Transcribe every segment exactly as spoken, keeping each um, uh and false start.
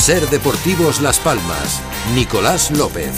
Ser Deportivos Las Palmas. Nicolás López.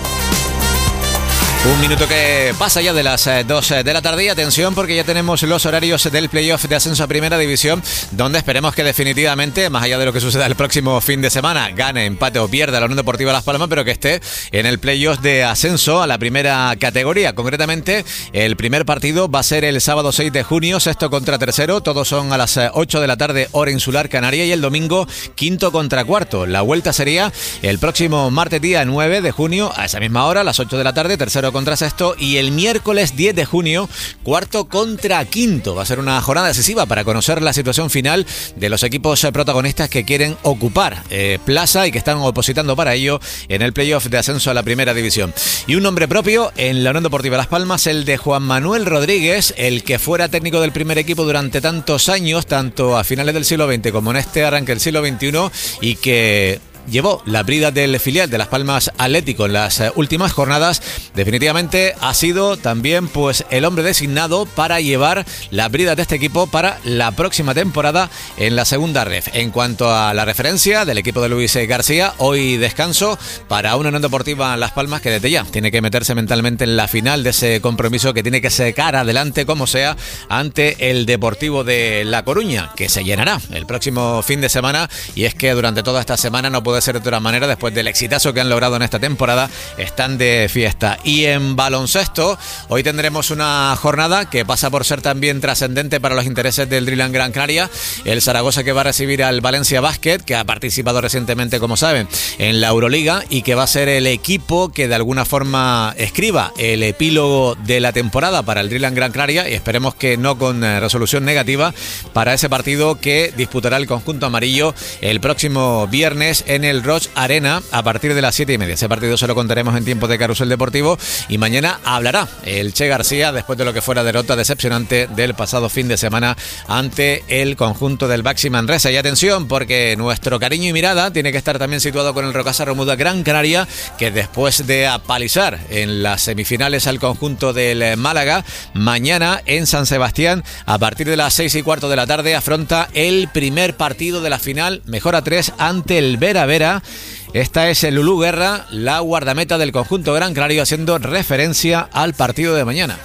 Un minuto que pasa ya de las dos de la tarde y atención porque ya tenemos los horarios del playoff de ascenso a Primera División, donde esperemos que definitivamente, más allá de lo que suceda el próximo fin de semana, gane, empate o pierda la Unión Deportiva Las Palmas, pero que esté en el playoff de ascenso a la primera categoría. Concretamente, el primer partido va a ser el sábado seis de junio, sexto contra tercero, todos son a las ocho de la tarde, hora insular canaria, y el domingo quinto contra cuarto. La vuelta sería el próximo martes día nueve de junio, a esa misma hora, a las ocho de la tarde, tercero contra sexto, y el miércoles diez de junio, cuarto contra quinto. Va a ser una jornada decisiva para conocer la situación final de los equipos protagonistas que quieren ocupar eh, plaza y que están opositando para ello en el playoff de ascenso a la Primera División. Y un nombre propio en la Unión Deportiva Las Palmas, el de Juan Manuel Rodríguez, el que fuera técnico del primer equipo durante tantos años, tanto a finales del siglo veinte como en este arranque del siglo veintiuno, y que llevó la brida del filial de Las Palmas Atlético en las últimas jornadas. Definitivamente ha sido también pues el hombre designado para llevar la brida de este equipo para la próxima temporada en la segunda ref. En cuanto a la referencia del equipo de Luis García, hoy descanso para una Unión Deportiva Las Palmas que desde ya tiene que meterse mentalmente en la final de ese compromiso que tiene que sacar adelante como sea ante el Deportivo de La Coruña, que se llenará el próximo fin de semana, y es que durante toda esta semana no puede de ser de otra manera. Después del exitazo que han logrado en esta temporada, están de fiesta. Y en baloncesto, hoy tendremos una jornada que pasa por ser también trascendente para los intereses del Driland Gran Canaria. El Zaragoza, que va a recibir al Valencia Basket, que ha participado recientemente, como saben, en la Euroliga, y que va a ser el equipo que de alguna forma escriba el epílogo de la temporada para el Driland Gran Canaria, y esperemos que no con resolución negativa para ese partido que disputará el conjunto amarillo el próximo viernes en el Roig Arena a partir de las siete y media. Ese partido se lo contaremos en tiempo de Carrusel Deportivo, y mañana hablará el Che García después de lo que fue la derrota decepcionante del pasado fin de semana ante el conjunto del Baxi Manresa. Y atención, porque nuestro cariño y mirada tiene que estar también situado con el Rocasa Romuda Gran Canaria, que después de apalizar en las semifinales al conjunto del Málaga, mañana en San Sebastián a partir de las seis y cuarto de la tarde afronta el primer partido de la final mejor a tres ante el Vera Vera. Esta es el Lulú Guerra, la guardameta del conjunto Gran Canario, haciendo referencia al partido de mañana.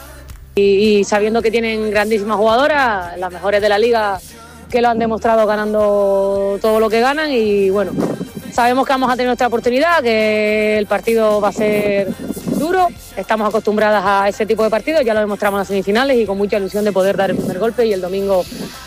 Y, y sabiendo que tienen grandísimas jugadoras, las mejores de la liga, que lo han demostrado ganando todo lo que ganan, y bueno, sabemos que vamos a tener nuestra oportunidad, que el partido va a ser duro, estamos acostumbradas a ese tipo de partidos, ya lo demostramos en las semifinales, y con mucha ilusión de poder dar el primer golpe y el domingo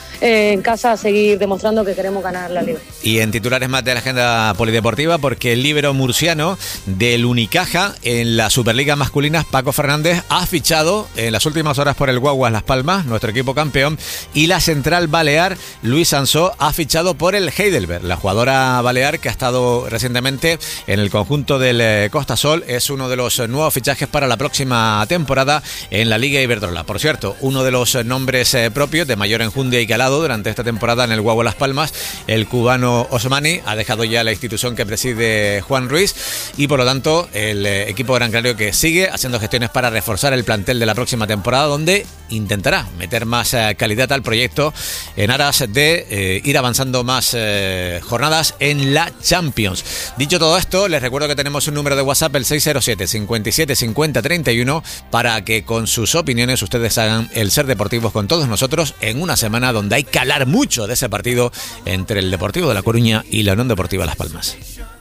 en casa seguir demostrando que queremos ganar la Liga. Y en titulares más de la agenda polideportiva, porque el líbero murciano del Unicaja en la Superliga masculina, Paco Fernández, ha fichado en las últimas horas por el Guaguas Las Palmas, nuestro equipo campeón, y la central balear, Luis Ansó, ha fichado por el Heidelberg. La jugadora balear, que ha estado recientemente en el conjunto del Costa Sol, es uno de los nuevos fichajes para la próxima temporada en la Liga Iberdrola. Por cierto, uno de los nombres propios de mayor enjundia y calado durante esta temporada en el Guagua Las Palmas, el cubano Osmani, ha dejado ya la institución que preside Juan Ruiz, y por lo tanto el equipo Gran Canario que sigue haciendo gestiones para reforzar el plantel de la próxima temporada, donde intentará meter más eh, calidad al proyecto en aras de eh, ir avanzando más eh, jornadas en la Champions. Dicho todo esto, les recuerdo que tenemos un número de WhatsApp, el seis cero siete, cincuenta y siete, cincuenta, treinta y uno, para que con sus opiniones ustedes hagan el Ser Deportivos con todos nosotros en una semana donde hay que hablar mucho de ese partido entre el Deportivo de La Coruña y la Unión Deportiva Las Palmas.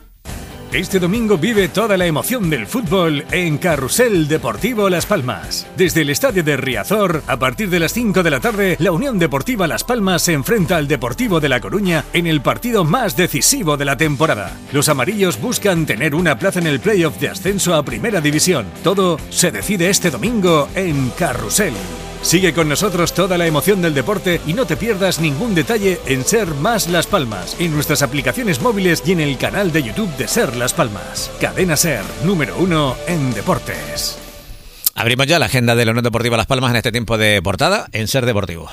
Este domingo vive toda la emoción del fútbol en Carrusel Deportivo Las Palmas. Desde el estadio de Riazor, a partir de las cinco de la tarde, la Unión Deportiva Las Palmas se enfrenta al Deportivo de La Coruña en el partido más decisivo de la temporada. Los amarillos buscan tener una plaza en el playoff de ascenso a Primera División. Todo se decide este domingo en Carrusel. Sigue con nosotros toda la emoción del deporte y no te pierdas ningún detalle en Ser Más Las Palmas, en nuestras aplicaciones móviles y en el canal de YouTube de Ser Las Palmas. Cadena Ser, número uno en deportes. Abrimos ya la agenda de la Unión Deportiva Las Palmas en este tiempo de portada en Ser Deportivo.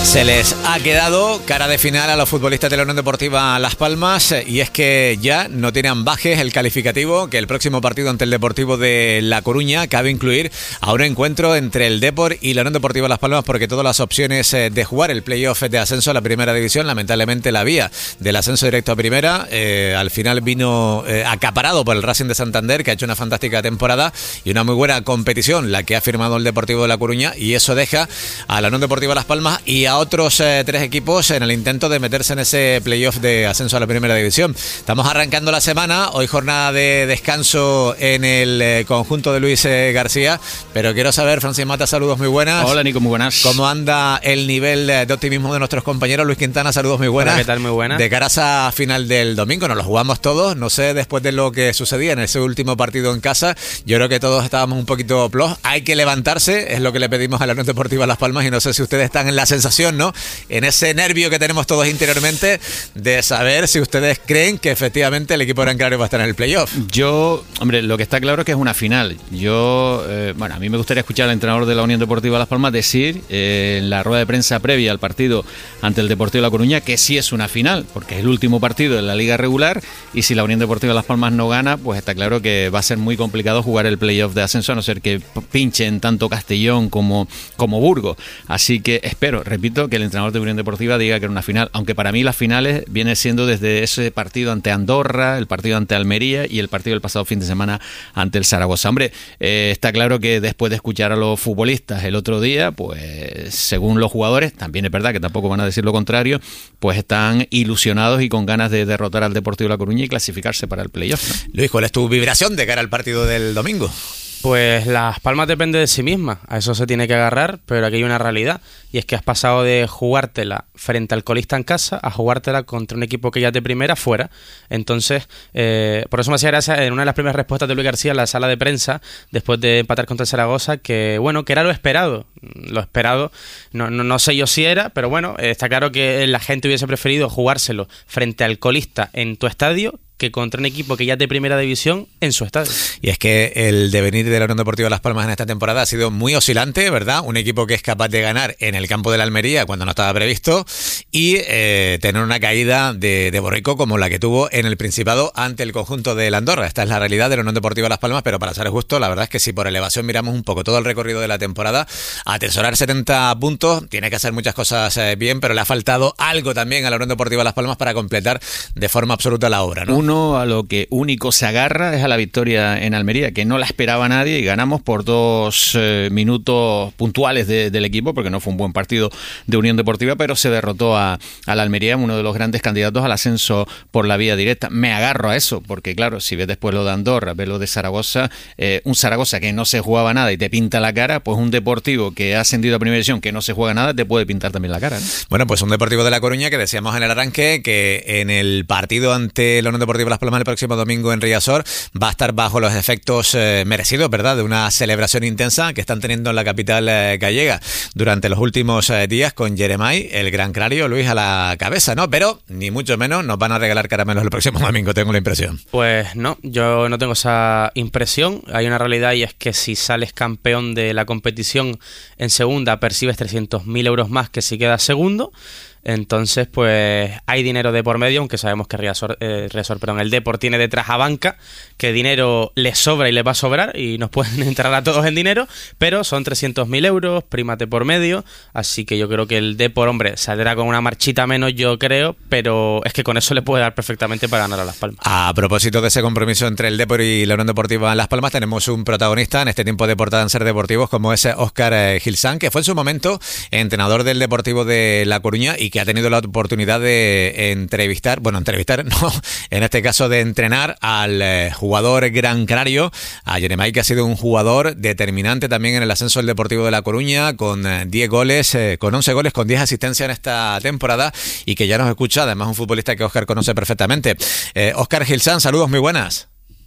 Se les ha quedado cara de final a los futbolistas de la Unión Deportiva Las Palmas, y es que ya no tiene ambajes el calificativo que el próximo partido ante el Deportivo de La Coruña cabe incluir a un encuentro entre el Depor y la Unión Deportiva Las Palmas, porque todas las opciones de jugar el playoff de ascenso a la primera división, lamentablemente la vía del ascenso directo a primera eh, al final vino eh, acaparado por el Racing de Santander, que ha hecho una fantástica temporada y una muy buena competición la que ha firmado el Deportivo de La Coruña, y eso deja a la Unión Deportiva Las Palmas y a otros eh, tres equipos en el intento de meterse en ese playoff de ascenso a la primera división. Estamos arrancando la semana, hoy jornada de descanso en el eh, conjunto de Luis eh, García, pero quiero saber, Francis Mata, saludos muy buenas. Hola Nico, muy buenas. ¿Cómo anda el nivel de optimismo de nuestros compañeros? Luis Quintana, saludos muy buenas. Hola, ¿qué tal? Muy buenas. De cara a esa final del domingo, nos lo jugamos todos, no sé, después de lo que sucedía en ese último partido en casa, yo creo que todos estábamos un poquito plos, hay que levantarse, es lo que le pedimos a la Unión Deportiva Las Palmas, y no sé si ustedes están en la sensación, ¿no?, en ese nervio que tenemos todos interiormente de saber si ustedes creen que efectivamente el equipo de Gran Canaria va a estar en el playoff. Yo, hombre, lo que está claro es que es una final. Yo, eh, bueno, a mí me gustaría escuchar al entrenador de la Unión Deportiva Las Palmas decir eh, en la rueda de prensa previa al partido ante el Deportivo de La Coruña que sí es una final, porque es el último partido de la liga regular, y si la Unión Deportiva Las Palmas no gana, pues está claro que va a ser muy complicado jugar el playoff de ascenso, a no ser que pinchen tanto Castellón como, como Burgos. Así que espero, repito, que el entrenador de Unión Deportiva diga que era una final, aunque para mí las finales viene siendo desde ese partido ante Andorra, el partido ante Almería y el partido del pasado fin de semana ante el Zaragoza. Hombre, eh, está claro que después de escuchar a los futbolistas el otro día, pues según los jugadores, también es verdad que tampoco van a decir lo contrario, pues están ilusionados y con ganas de derrotar al Deportivo de La Coruña y clasificarse para el playoff, ¿no? Luis, ¿cuál es tu vibración de cara al partido del domingo? Pues Las Palmas depende de sí misma, a eso se tiene que agarrar, pero aquí hay una realidad, y es que has pasado de jugártela frente al colista en casa a jugártela contra un equipo que ya de primera fuera. Entonces, eh, por eso me hacía gracia en una de las primeras respuestas de Luis García en la sala de prensa, después de empatar contra el Zaragoza, que bueno, que era lo esperado, lo esperado, no, no, no sé yo si era, pero bueno, está claro que la gente hubiese preferido jugárselo frente al colista en tu estadio que contra un equipo que ya es de primera división en su estadio. Y es que el devenir de la Unión Deportiva Las Palmas en esta temporada ha sido muy oscilante, ¿verdad? Un equipo que es capaz de ganar en el campo de la Almería cuando no estaba previsto y eh, tener una caída de, de borrico como la que tuvo en el Principado ante el conjunto de la Andorra. Esta es la realidad de la Unión Deportiva Las Palmas, pero para ser justo, la verdad es que si por elevación miramos un poco todo el recorrido de la temporada, atesorar setenta puntos, tiene que hacer muchas cosas eh, bien, pero le ha faltado algo también a la Unión Deportiva Las Palmas para completar de forma absoluta la obra, ¿no? Un a lo que único se agarra es a la victoria en Almería, que no la esperaba nadie, y ganamos por dos eh, minutos puntuales de, del equipo, porque no fue un buen partido de Unión Deportiva, pero se derrotó a, a la Almería, uno de los grandes candidatos al ascenso por la vía directa. Me agarro a eso, porque claro, si ves después lo de Andorra, ves lo de Zaragoza, eh, un Zaragoza que no se jugaba nada y te pinta la cara, pues un Deportivo que ha ascendido a primera división, que no se juega nada, te puede pintar también la cara, ¿no? Bueno, pues un Deportivo de La Coruña que decíamos en el arranque que en el partido ante la Unión Deportiva Las Palmas el próximo domingo en Riazor va a estar bajo los efectos eh, merecidos, ¿verdad?, de una celebración intensa que están teniendo en la capital eh, gallega durante los últimos eh, días, con Jeremai, el Gran Canario, Luis, a la cabeza, ¿no? Pero ni mucho menos nos van a regalar caramelos el próximo domingo, tengo la impresión. Pues no, yo no tengo esa impresión. Hay una realidad, y es que si sales campeón de la competición en segunda percibes trescientos mil euros más que si quedas segundo. Entonces, pues hay dinero de por medio, aunque sabemos que Riazor, eh, Riazor, perdón, el Depor tiene detrás a banca, que dinero les sobra y les va a sobrar y nos pueden entrar a todos en dinero, pero son trescientos mil euros, primas de por medio, así que yo creo que el Depor, hombre, saldrá con una marchita menos, yo creo, pero es que con eso le puede dar perfectamente para ganar a Las Palmas. A propósito de ese compromiso entre el Depor y la Unión Deportiva Las Palmas, tenemos un protagonista en este tiempo de portada en Ser Deportivos, como es Óscar eh, Gilsán, que fue en su momento entrenador del Deportivo de La Coruña y que ha tenido la oportunidad de entrevistar, bueno, entrevistar, no, en este caso de entrenar al eh, jugador gran canario, a Jeremai, que ha sido un jugador determinante también en el ascenso del Deportivo de La Coruña, con eh, diez goles, eh, con once goles, con diez asistencias en esta temporada, y que ya nos escucha, además un futbolista que Óscar conoce perfectamente. Eh, Óscar Gilsán, saludos, muy buenas.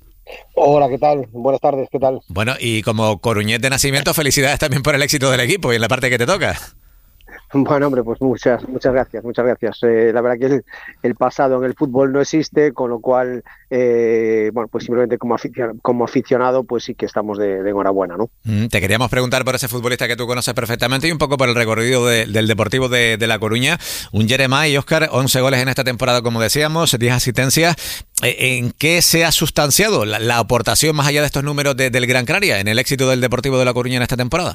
Hola, ¿qué tal? Buenas tardes, ¿qué tal? Bueno, y como coruñés de nacimiento, felicidades también por el éxito del equipo y en la parte que te toca. Bueno, hombre, pues muchas, muchas gracias, muchas gracias. Eh, la verdad que el, el pasado en el fútbol no existe, con lo cual, eh, bueno, pues simplemente como aficionado, como aficionado, pues sí que estamos de, de enhorabuena, ¿no? Mm, te queríamos preguntar por ese futbolista que tú conoces perfectamente y un poco por el recorrido de, del Deportivo de, de La Coruña. Un Jeremai, Óscar, once goles en esta temporada, como decíamos, diez asistencias. ¿En qué se ha sustanciado la, la aportación más allá de estos números de, del Gran Canaria en el éxito del Deportivo de La Coruña en esta temporada?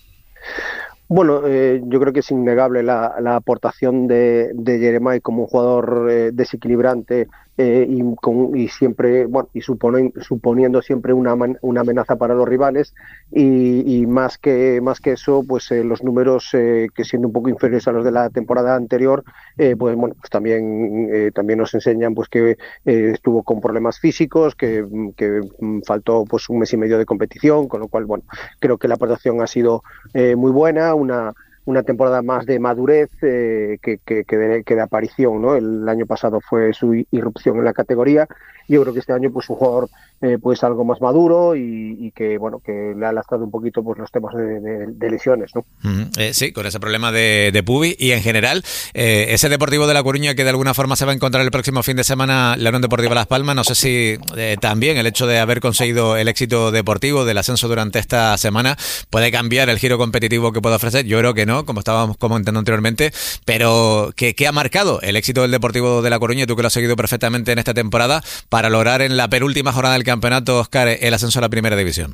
Bueno, eh, yo creo que es innegable la, la aportación de, de Jeremai como un jugador eh, desequilibrante eh, y, con, y siempre, bueno, y supone, suponiendo siempre una, una amenaza para los rivales y, y más que más que eso, pues eh, los números eh, que siendo un poco inferiores a los de la temporada anterior, eh, pues bueno, pues también eh, también nos enseñan pues que eh, estuvo con problemas físicos, que, que faltó pues un mes y medio de competición, con lo cual bueno, creo que la aportación ha sido eh, muy buena. Una, una temporada más de madurez eh, que, que, que, de, que de aparición, ¿no? El año pasado fue su irrupción en la categoría. Yo creo que este año pues un jugador eh, pues algo más maduro y, y que bueno que le ha lastrado un poquito pues los temas de, de, de lesiones, ¿no? Mm, eh, sí, con ese problema de, de Pubi y en general eh, ese Deportivo de La Coruña que de alguna forma se va a encontrar el próximo fin de semana la Unión Deportiva Las Palmas. No sé si eh, también el hecho de haber conseguido el éxito deportivo del ascenso durante esta semana puede cambiar el giro competitivo que puede ofrecer. Yo creo que no, como estábamos comentando anteriormente, pero ¿qué, qué ha marcado el éxito del Deportivo de La Coruña, tú que lo has seguido perfectamente en esta temporada, para lograr en la penúltima jornada del campeonato, Óscar, el ascenso a la primera división?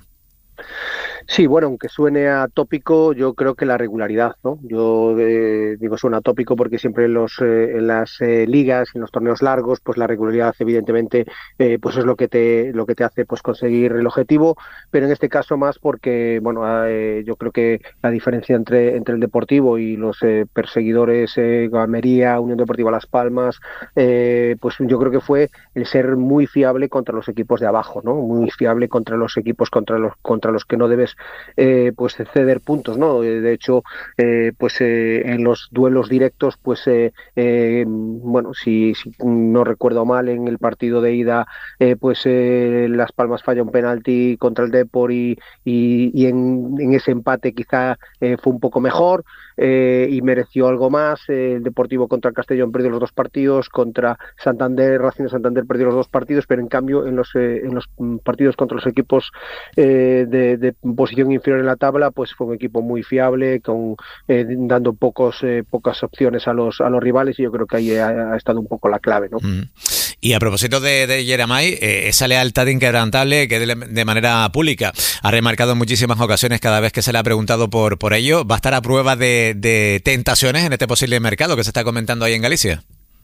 Sí, bueno, aunque suene a tópico, yo creo que la regularidad, ¿no? Yo eh, digo suena a tópico porque siempre en, los, eh, en las eh, ligas, en los torneos largos, pues la regularidad evidentemente eh, pues es lo que te lo que te hace pues conseguir el objetivo, pero en este caso más porque, bueno, eh, yo creo que la diferencia entre, entre el Deportivo y los eh, perseguidores eh, Almería, Unión Deportiva Las Palmas, eh, pues yo creo que fue el ser muy fiable contra los equipos de abajo, ¿no? Muy fiable contra los equipos contra los contra los que no debes Eh, pues ceder puntos, ¿no? De hecho, eh, pues eh, en los duelos directos, pues eh, eh, bueno, si, si no recuerdo mal, en el partido de ida, eh, pues eh, Las Palmas falla un penalti contra el Depor y, y, y en, en ese empate quizá eh, fue un poco mejor eh, y mereció algo más. Eh, el Deportivo contra el Castellón perdió los dos partidos, contra Santander, Racing de Santander perdió los dos partidos, pero en cambio en los eh, en los partidos contra los equipos eh, de, de posición inferior en la tabla, pues fue un equipo muy fiable, con eh, dando pocos eh, pocas opciones a los a los rivales, y yo creo que ahí ha, ha estado un poco la clave, ¿no? Mm. Y a propósito de, de Jeremai, eh, esa lealtad inquebrantable que de, de manera pública ha remarcado en muchísimas ocasiones cada vez que se le ha preguntado por, por ello, ¿va a estar a prueba de, de tentaciones en este posible mercado que se está comentando ahí en Galicia?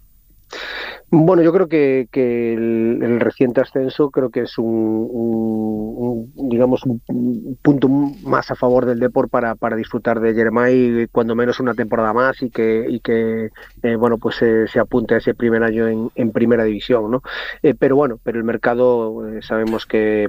Bueno, yo creo que, que el, el reciente ascenso creo que es un, un, un digamos un punto más a favor del Depor para, para disfrutar de Jeremai cuando menos una temporada más y que y que eh, bueno pues eh, se apunte a ese primer año en, en primera división, ¿no? Eh, pero bueno, pero el mercado eh, sabemos que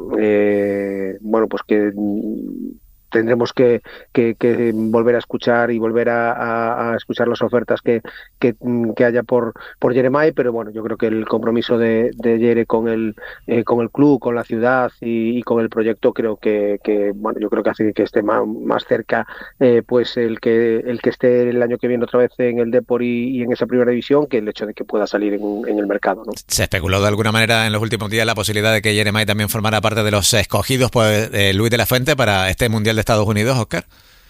eh, bueno pues que tendremos que, que, que volver a escuchar y volver a, a, a escuchar las ofertas que, que, que haya por, por Jeremai, pero bueno, yo creo que el compromiso de, de Jere con el eh, con el club, con la ciudad y, y con el proyecto, creo que, que bueno, yo creo que hace que esté más, más cerca eh, pues el que el que esté el año que viene otra vez en el Depor y, y en esa primera división, que el hecho de que pueda salir en, en el mercado, ¿no? Se especuló de alguna manera en los últimos días la posibilidad de que Jeremai también formara parte de los escogidos por eh, Luis de la Fuente para este Mundial de Estados Unidos, Óscar.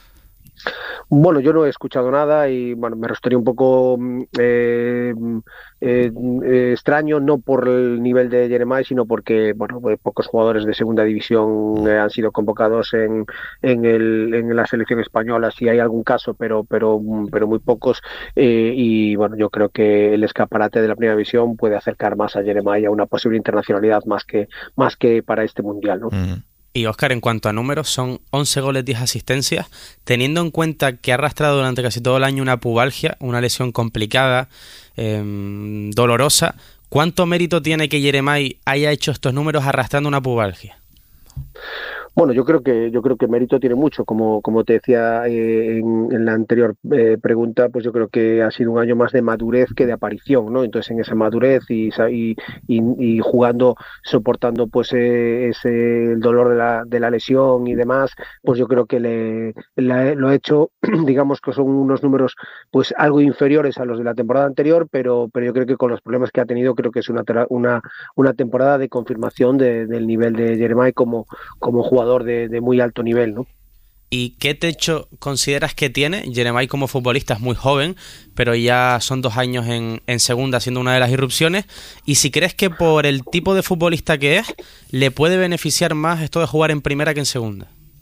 Bueno, yo no he escuchado nada y bueno, me resultaría un poco eh, eh, eh, extraño, no por el nivel de Jeremai, sino porque bueno, pocos jugadores de segunda división eh, han sido convocados en, en, el, en la selección española. Sí hay algún caso, pero pero pero muy pocos eh, y bueno, yo creo que el escaparate de la primera división puede acercar más a Jeremai a una posible internacionalidad más que más que para este mundial, ¿no? Mm. Y Óscar, en cuanto a números, son once goles, diez asistencias, teniendo en cuenta que ha arrastrado durante casi todo el año una pubalgia, una lesión complicada, eh, dolorosa. ¿Cuánto mérito tiene que Jeremai haya hecho estos números arrastrando una pubalgia? Bueno, yo creo que yo creo que mérito tiene mucho, como como te decía eh, en, en la anterior eh, pregunta, pues yo creo que ha sido un año más de madurez que de aparición, ¿no? Entonces en esa madurez y y, y, y jugando, soportando pues eh, ese el dolor de la de la lesión y demás, pues yo creo que le la, lo he hecho, digamos que son unos números pues algo inferiores a los de la temporada anterior, pero pero yo creo que con los problemas que ha tenido creo que es una una una temporada de confirmación de, del nivel de Jeremai como como jugador De, de muy alto nivel, ¿no? ¿Y qué techo consideras que tiene? Jeremai como futbolista es muy joven, pero ya son dos años en, en segunda siendo una de las irrupciones. Y si crees que por el tipo de futbolista que es, le puede beneficiar más esto de jugar en primera que en segunda.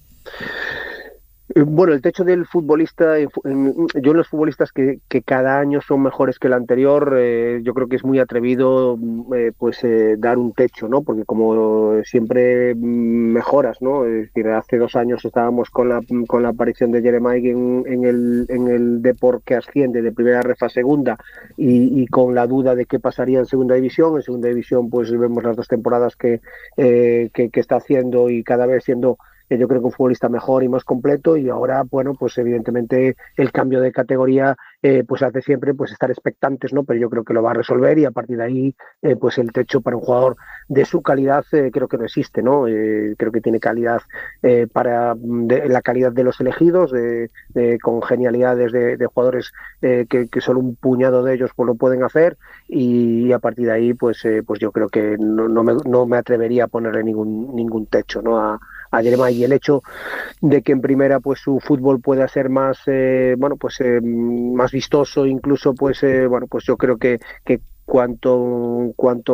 Bueno, el techo del futbolista, yo en los futbolistas que, que cada año son mejores que el anterior, eh, yo creo que es muy atrevido eh, pues eh, dar un techo, ¿no? Porque como siempre mejoras, ¿no? Es decir, hace dos años estábamos con la con la aparición de Jeremai en, en el en el Depor que asciende de primera ref a segunda y, y con la duda de qué pasaría en segunda división. En segunda división pues vemos las dos temporadas que, eh, que, que está haciendo y cada vez siendo yo creo que un futbolista mejor y más completo, y ahora, bueno, pues evidentemente el cambio de categoría eh, pues hace siempre pues estar expectantes, ¿no? Pero yo creo que lo va a resolver, y a partir de ahí eh, pues el techo para un jugador de su calidad eh, creo que no existe, ¿no? Eh, creo que tiene calidad eh, para de, la calidad de los elegidos, de, de, con genialidades de, de jugadores eh, que, que solo un puñado de ellos pues lo pueden hacer, y, y a partir de ahí pues eh, pues yo creo que no, no, me, no me atrevería a ponerle ningún ningún techo, ¿no? a a Jeremai, y el hecho de que en primera pues su fútbol pueda ser más eh, bueno pues eh, más vistoso, incluso pues eh, bueno pues yo creo que, que cuanto cuanto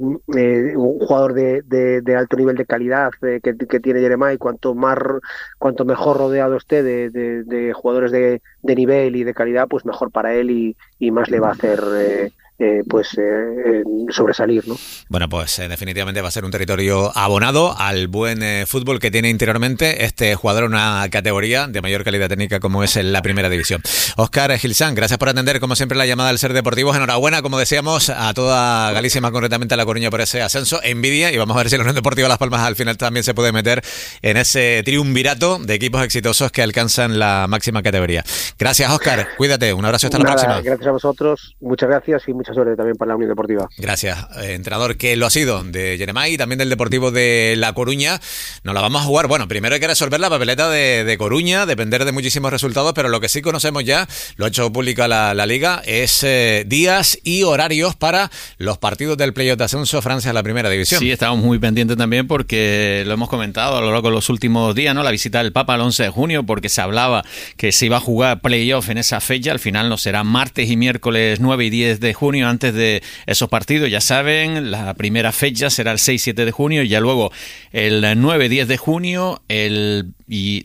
eh, un jugador de, de, de alto nivel de calidad eh, que, que tiene Jeremai, cuanto más cuanto mejor rodeado esté de, de, de jugadores de, de nivel y de calidad, pues mejor para él, y, y más le va a hacer eh, Eh, pues eh, sobresalir, ¿no? Bueno, pues eh, definitivamente va a ser un territorio abonado al buen eh, fútbol que tiene interiormente este jugador en una categoría de mayor calidad técnica como es en la primera división. Óscar Gilsán, gracias por atender como siempre la llamada del Ser Deportivos. Enhorabuena, como decíamos, a toda Galicia, más concretamente a La Coruña, por ese ascenso. Envidia, y vamos a ver si la Unión Deportiva Las Palmas al final también se puede meter en ese triunvirato de equipos exitosos que alcanzan la máxima categoría. Gracias, Óscar, cuídate, un abrazo, hasta Nada, la próxima. Gracias a vosotros, muchas gracias y muchas suerte también para la Unión Deportiva. Gracias, eh, entrenador que lo ha sido de Jeremai y también del Deportivo de La Coruña. Nos la vamos a jugar. Bueno, primero hay que resolver la papeleta de, de Coruña, depender de muchísimos resultados, pero lo que sí conocemos ya, lo ha hecho pública la, la Liga, es eh, días y horarios para los partidos del playoff de ascenso Francia a la primera división. Sí, estamos muy pendientes también porque lo hemos comentado a lo largo de los últimos días, ¿no? La visita del Papa el once de junio, porque se hablaba que se iba a jugar playoff en esa fecha. Al final no será martes y miércoles nueve y diez de junio antes de de esos partidos. Ya saben, la primera fecha será el seis siete de junio, y ya luego el nueve diez de junio, el y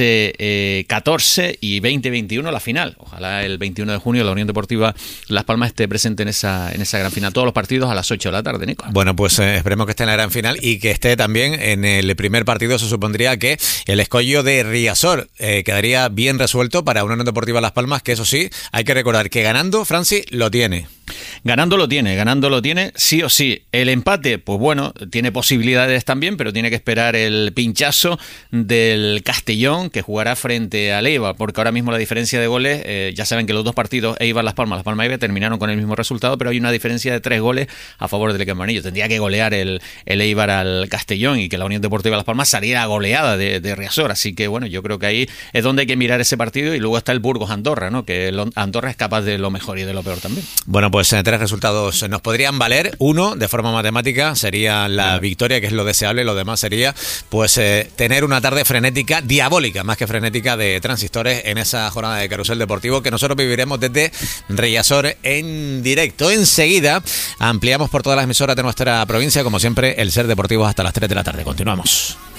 trece catorce y veinte veintiuno la final. Ojalá el veintiuno de junio la Unión Deportiva Las Palmas esté presente en esa en esa gran final. Todos los partidos a las ocho de la tarde, Nico. Bueno, pues eh, esperemos que esté en la gran final y que esté también en el primer partido. Se supondría que el escollo de Riazor eh, quedaría bien resuelto para una Unión Deportiva Las Palmas, que eso sí, hay que recordar que ganando, Francis, lo tiene. Ganando lo tiene, ganando lo tiene, sí o sí. El empate, pues bueno, tiene posibilidades también, pero tiene que esperar el pinchazo del Castellón, que jugará frente al Eibar, porque ahora mismo la diferencia de goles, eh, ya saben que los dos partidos, Eibar-Las Palmas, Las Palmas-Eibar, terminaron con el mismo resultado, pero hay una diferencia de tres goles a favor del equipo amarillo. Tendría que golear el, el Eibar al Castellón y que la Unión Deportiva Las Palmas saliera goleada de, de Riazor. Así que bueno, yo creo que ahí es donde hay que mirar ese partido, y luego está el Burgos-Andorra, ¿no? Que el Andorra es capaz de lo mejor y de lo peor también. Bueno, pues eh, tres resultados nos podrían valer. Uno, de forma matemática, sería la claro. victoria, que es lo deseable. Lo demás sería pues eh, tener una tarde frenética, diabólica, más que frenética, de transistores en esa jornada de Carrusel Deportivo que nosotros viviremos desde Riazor en directo. Enseguida ampliamos por todas las emisoras de nuestra provincia, como siempre, el Ser Deportivo hasta las tres de la tarde. Continuamos.